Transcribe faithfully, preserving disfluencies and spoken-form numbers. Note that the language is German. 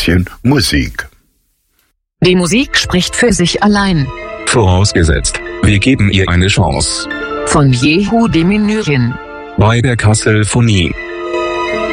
bisschen Musik. Die Musik spricht für sich allein. Vorausgesetzt, wir geben ihr eine Chance. Von Yehudi Menuhin. Bei der Kasselphonie.